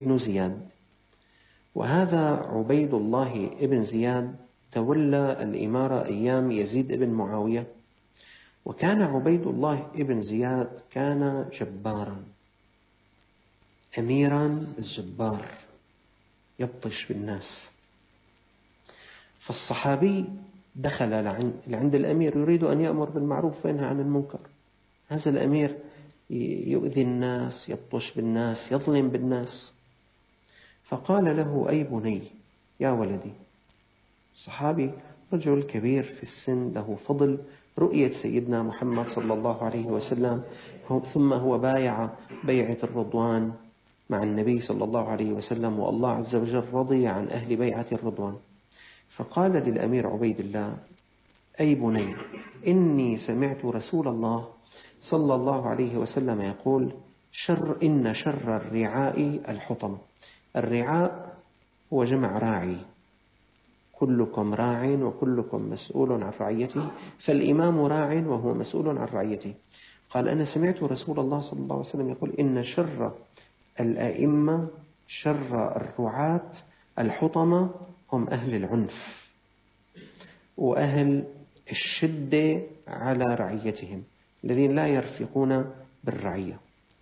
بن زياد. وهذا عبيد الله ابن زياد تولى الإمارة أيام يزيد بن معاوية. وكان عبيد الله ابن زياد كان جبارا، أميرا الجبار يبطش بالناس. فالصحابي دخل لعند الأمير يريد أن يأمر بالمعروف وينهى عن المنكر. هذا الأمير يؤذي الناس، يبطش بالناس، يظلم بالناس. فقال له: أي بني، يا ولدي. صحابي رجل كبير في السن، له فضل رؤية سيدنا محمد صلى الله عليه وسلم، ثم هو بايع بيعة الرضوان مع النبي صلى الله عليه وسلم، والله عز وجل رضي عن أهل بيعة الرضوان. فقال للأمير عبيد الله: أي بني، إني سمعت رسول الله صلى الله عليه وسلم يقول: إن شر الرعاء الحطم. الرعاء هو جمع راعي، كلكم راع وكلكم مسؤول عن رعيته، فالإمام راع وهو مسؤول عن رعيته. قال: أنا سمعت رسول الله صلى الله عليه وسلم يقول: إن شر الأئمة، شر الرعاة الحطمة، هم أهل العنف وأهل الشدة على رعيتهم، الذين لا يرفقون بالرعية.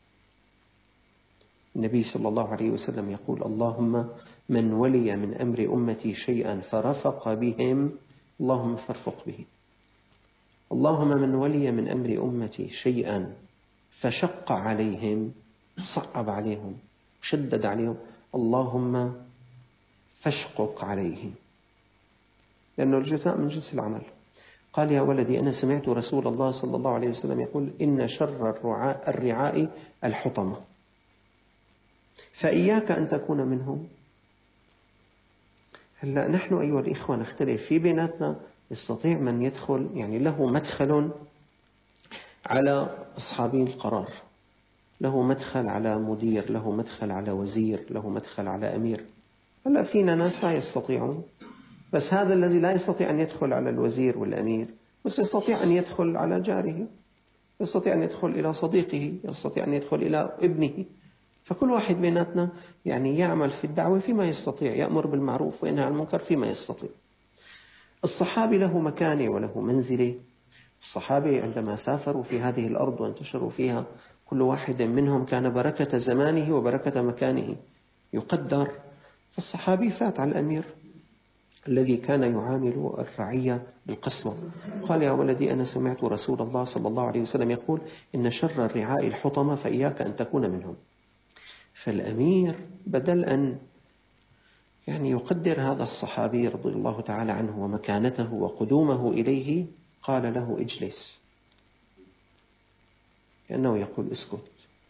النبي صلى الله عليه وسلم يقول: اللهم من ولي من أمر أمتي شيئا فرفق بهم اللهم فارفق به. اللهم من ولي من أمر أمتي شيئا فشق عليهم، صعب عليهم، شدد عليهم، اللهم فاشقق عليهم، لأنه الجزاء من جنس العمل. قال: يا ولدي، أنا سمعت رسول الله صلى الله عليه وسلم يقول: إن شر الرعاء الحطمة، فإياك أن تكون منهم. هلأ نحن أيها الإخوة نختلف في بيناتنا. يستطيع من يدخل، يعني له مدخل على أصحابي القرار، له مدخل على مدير، له مدخل على وزير، له مدخل على أمير. هلأ فينا ناس لا يستطيعون، بس هذا الذي لا يستطيع أن يدخل على الوزير والأمير بس يستطيع أن يدخل على جاره، يستطيع أن يدخل إلى صديقه، يستطيع أن يدخل إلى ابنه. فكل واحد بيناتنا يعني يعمل في الدعوة فيما يستطيع، يأمر بالمعروف وينهى عن المنكر فيما يستطيع. الصحابي له مكانة وله منزلة. الصحابة عندما سافروا في هذه الأرض وانتشروا فيها، كل واحد منهم كان بركة زمانه وبركة مكانه يقدر. فالصحابي فات على الأمير الذي كان يعامل الرعية بالقسوة. قال: يا ولدي، أنا سمعت رسول الله صلى الله عليه وسلم يقول: إن شر الرعاء الحطمة، فإياك أن تكون منهم. فالأمير بدل أن يقدر هذا الصحابي رضي الله تعالى عنه ومكانته وقدومه إليه، قال له: اجلس، كأنه يقول: اسكت،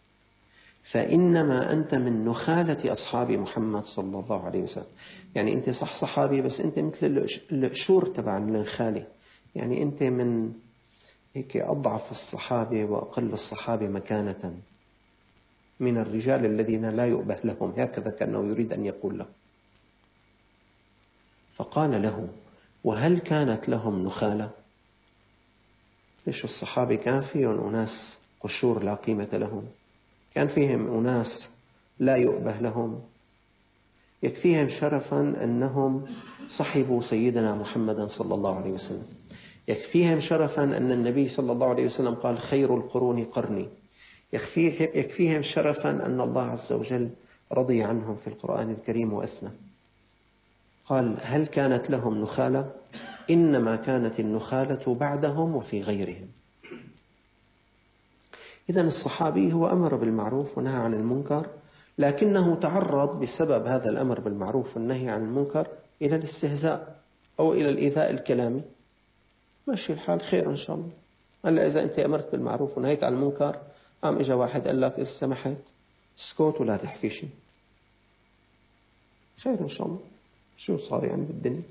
فإنما أنت من نخالة أصحاب محمد صلى الله عليه وسلم. يعني أنت صح صحابي، بس أنت مثل القشور تبع النخالة، يعني أنت من هيك أضعف الصحابة وأقل الصحابة مكانة من الرجال الذين لا يؤبه لهم، هكذا كأنه يريد أن يقول له. فقال له: وهل كانت لهم نخالة؟ ليش الصحابة كان فيهم أناس قشور لا قيمة لهم، كان فيهم أناس لا يؤبه لهم، يكفيهم شرفا أنهم صحبوا سيدنا محمد صلى الله عليه وسلم، يكفيهم شرفا أن النبي صلى الله عليه وسلم قال: خير القرون قرني، يكفيهم شرفا أن الله عز وجل رضي عنهم في القرآن الكريم وأثنى. قال: هل كانت لهم نخالة؟ إنما كانت النخالة بعدهم وفي غيرهم. إذن الصحابي هو أمر بالمعروف ونهى عن المنكر، لكنه تعرض بسبب هذا الأمر بالمعروف والنهي عن المنكر إلى الاستهزاء أو إلى الإيذاء الكلامي. ماشي الحال، خير إن شاء الله. هلا إذا أنت أمرت بالمعروف ونهيت عن المنكر، قام إجا واحد قال لك: إذا سمحت اسكت ولا تحكي شيء، خير إن شاء الله. شو صار يعني بالدنيا؟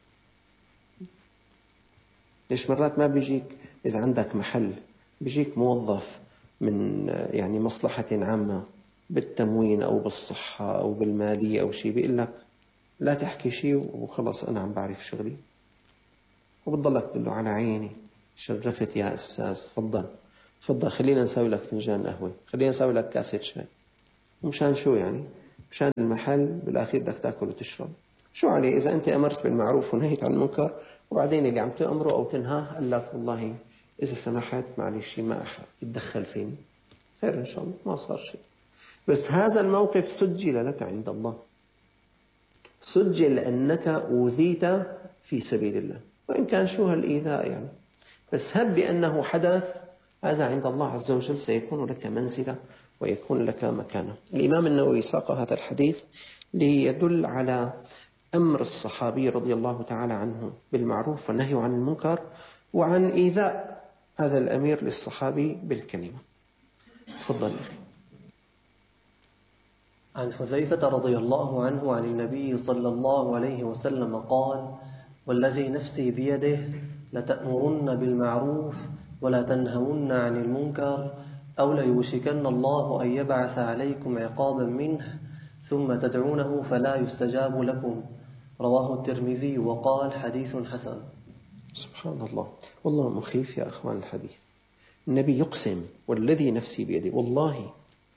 ليش مرات ما بيجيك إذا عندك محل، بيجيك موظف من مصلحة عامة بالتموين أو بالصحة أو بالمالية أو شيء، بيقول لك لا تحكي شيء وخلص أنا عم بعرف شغلي، وبتضلك تقول له: على عيني، شرفت يا أستاذ، تفضل خلينا نسوي لك فنجان قهوة، خلينا نسوي لك كاسة شاي. ومشان شو يعني؟ مشان المحل بالأخير بدك تأكل وتشرب. شو عليه إذا أنت أمرت بالمعروف ونهيت عن المنكر وبعدين اللي عم تأمره أو تنهاه قال لك والله إذا سمحت معلش ما أحد يتدخل فيني، خير إن شاء الله ما صار شيء. بس هذا الموقف سجل لك عند الله، سجل أنك أوذيت في سبيل الله، وإن كان شو هالإيذاء يعني، بس هب بأنه حدث، هذا عند الله عز وجل سيكون لك منزلة ويكون لك مكانة. الإمام النووي ساق هذا الحديث ليدل على أمر الصحابي رضي الله تعالى عنه بالمعروف والنهي عن المنكر، وعن إيذاء هذا الأمير للصحابي بالكلمة. تفضل أخي. عن حذيفة رضي الله عنه عن النبي صلى الله عليه وسلم قال: والذي نفسي بيده لتأمرن بالمعروف ولا تنهون عن المنكر أو ليوشكن الله أن يبعث عليكم عقابا منه ثم تدعونه فلا يستجاب لكم. رواه الترمذي وقال: حديث حسن. سبحان الله، والله مخيف يا أخوان الحديث. النبي يقسم والذي نفسي بيده، والله،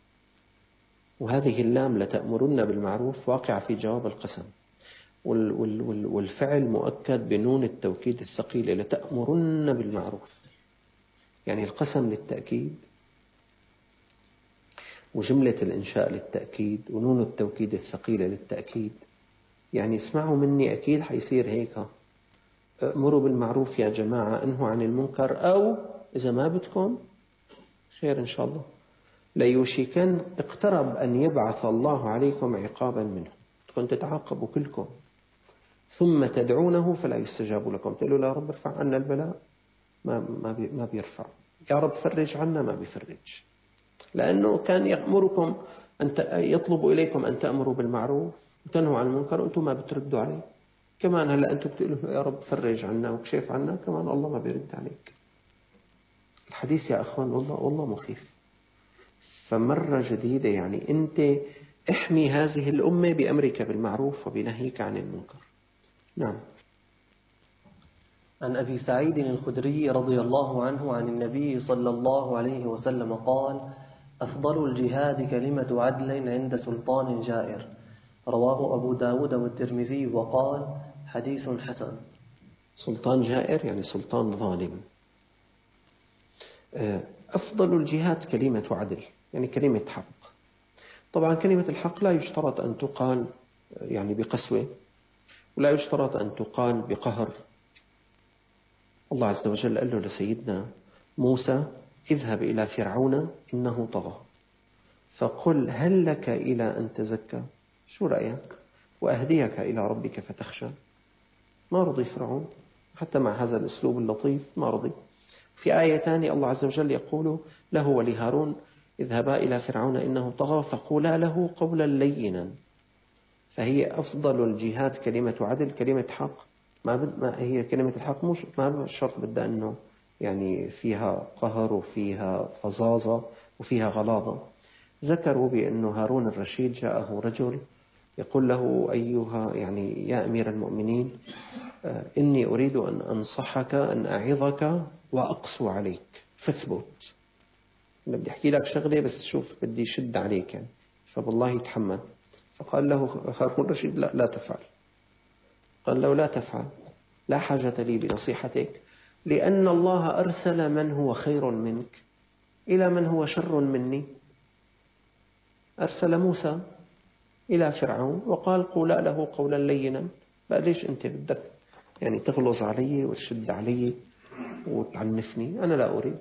وهذه اللام لتأمرن بالمعروف واقع في جواب القسم، والفعل مؤكد بنون التوكيد الثقيلة لتأمرن بالمعروف، يعني القسم للتأكيد وجملة الإنشاء للتأكيد ونون التوكيد الثقيلة للتأكيد. يعني اسمعوا مني أكيد حيصير هيك، أمروا بالمعروف يا جماعة، أنهوا عن المنكر، أو إذا ما بدكم خير إن شاء الله ليوشكن اقترب أن يبعث الله عليكم عقابا منه، تكون تتعاقبوا كلكم، ثم تدعونه فلا يستجاب لكم، تقولوا لا رب ارفع عنا البلاء، ما بيرفع، يا رب فرج عنا، ما بيفرج، لأنه كان يأمركم أن يطلب إليكم أن تأمروا بالمعروف وتنهوا عن المنكر وأنتم ما بتردوا عليه. كمان هلا أنتم بتقولوا يا رب فرج عنا وكشف عنا، كمان الله ما بيرد عليك. الحديث يا أخوان والله مخيف. فمرة جديدة يعني أنت احمي هذه الأمة بأمرك بالمعروف وبنهيك عن المنكر. نعم. عن أبي سعيد الخدري رضي الله عنه عن النبي صلى الله عليه وسلم قال: أفضل الجهاد كلمة عدل عند سلطان جائر. رواه أبو داود والترمذي وقال: حديث حسن. سلطان جائر يعني سلطان ظالم. أفضل الجهاد كلمة عدل، يعني كلمة حق. طبعا كلمة الحق لا يشترط أن تقال يعني بقسوة، ولا يشترط أن تقال بقهر. الله عز وجل قال له لسيدنا موسى: اذهب إلى فرعون إنه طغى فقل هل لك إلى أن تزكى، شو رأيك، وأهديك إلى ربك فتخشى. ما رضي فرعون حتى مع هذا الأسلوب اللطيف، ما رضي. في آية ثانية الله عز وجل يقول له ولهارون: اذهبا إلى فرعون إنه طغى فقولا له قولا لينا. فهي أفضل الجهاد كلمة عدل، كلمة حق. ما هي كلمة الحق مش ما شرط بدها أنه يعني فيها قهر وفيها فظاظة وفيها غلاظة. ذكروا بأن هارون الرشيد جاءه رجل يقول له أيها يعني يا أمير المؤمنين إني أريد أن أنصحك أن أعظك وأقسو عليك فاثبت. أنا بدي أحكي لك شغلة بس شوف بدي شد عليك يعني، فبالله يتحمل. فقال له هارون الرشيد لا تفعل. قال له لا تفعل، لا حاجة لي بنصيحتك، لأن الله أرسل من هو خير منك إلى من هو شر مني. أرسل موسى إلى فرعون وقال قولا له قولا لينا، بقى ليش أنت بدك يعني تغلظ علي وتشد علي وتعنفني؟ أنا لا أريد.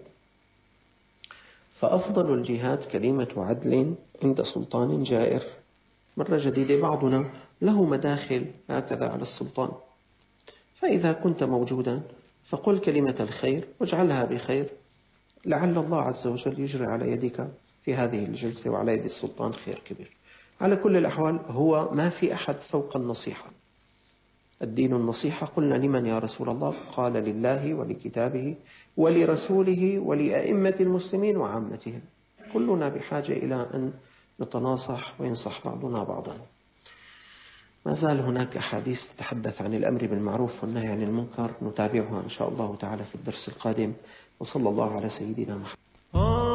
فأفضل الجهاد كلمة عدل عند سلطان جائر. مرة جديدة بعضنا له مداخل هكذا على السلطان، فإذا كنت موجودا فقل كلمة الخير واجعلها بخير، لعل الله عز وجل يجري على يدك في هذه الجلسة وعلى يد السلطان خير كبير. على كل الأحوال هو ما في أحد فوق النصيحة. الدين النصيحة. قلنا لمن يا رسول الله؟ قال لله ولكتابه ولرسوله ولأئمة المسلمين وعامتهم. كلنا بحاجة إلى أن نتناصح وينصح بعضنا بعضا. ما زال هناك أحاديث تتحدث عن الأمر بالمعروف والنهي عن المنكر، نتابعها إن شاء الله تعالى في الدرس القادم. وصلى الله على سيدنا محمد.